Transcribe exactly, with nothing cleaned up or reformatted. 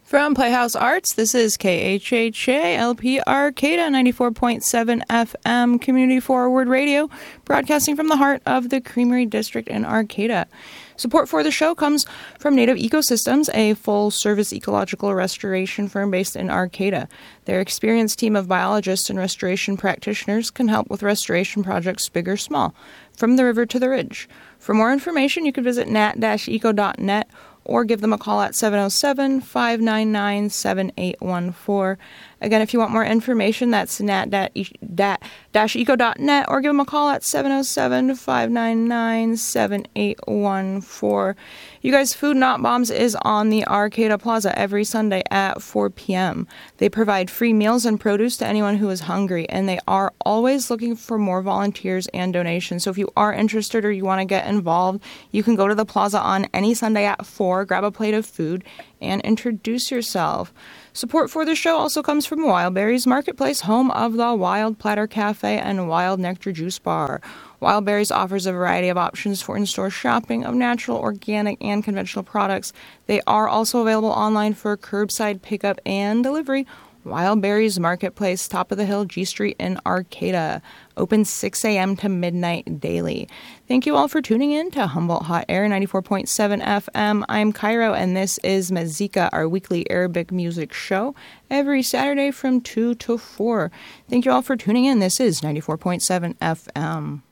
From Playhouse Arts, this is K H H A L P Arcata, ninety-four point seven F M Community Forward Radio, broadcasting from the heart of the Creamery District in Arcata. Support for the show comes from Native Ecosystems, a full-service ecological restoration firm based in Arcata. Their experienced team of biologists and restoration practitioners can help with restoration projects big or small, from the river to the ridge. For more information, you can visit nat dash eco dot net or give them a call at seven oh seven, five nine nine, seven eight one four. Again, if you want more information, that's nat dash eco dot net or give them a call at seven oh seven, five nine nine, seven eight one four. You guys, Food Not Bombs is on the Arcata Plaza every Sunday at four p.m. They provide free meals and produce to anyone who is hungry, and they are always looking for more volunteers and donations. So if you are interested or you want to get involved, you can go to the plaza on any Sunday at four, grab a plate of food, and introduce yourself. Support for the show also comes from Wildberries Marketplace, home of the Wild Platter Cafe and Wild Nectar Juice Bar. Wildberries offers a variety of options for in-store shopping of natural, organic, and conventional products. They are also available online for curbside pickup and delivery. Wildberries Marketplace, top of the hill, G Street in Arcata. Open six a.m. to midnight daily. Thank you all for tuning in to Humboldt Hot Air ninety-four point seven F M. I'm Cairo, and this is Mazika, our weekly Arabic music show, every Saturday from two to four. Thank you all for tuning in. This is ninety-four point seven F M.